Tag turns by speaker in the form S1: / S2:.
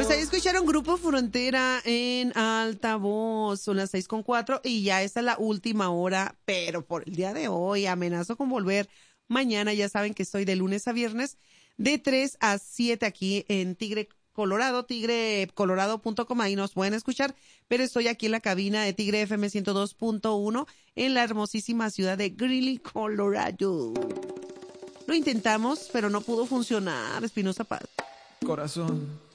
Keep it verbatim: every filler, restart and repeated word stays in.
S1: Pues ahí escucharon Grupo Frontera en altavoz. Son las seis con cuatro y ya esta es la última hora, pero por el día de hoy amenazo con volver mañana. Ya saben que estoy de lunes a viernes de tres a siete aquí en Tigre Colorado, tigre colorado punto com, ahí nos pueden escuchar, pero estoy aquí en la cabina de Tigre F M ciento dos punto uno en la hermosísima ciudad de Greeley, Colorado. Lo intentamos, pero no pudo funcionar, Espinosa Paz.
S2: Corazón,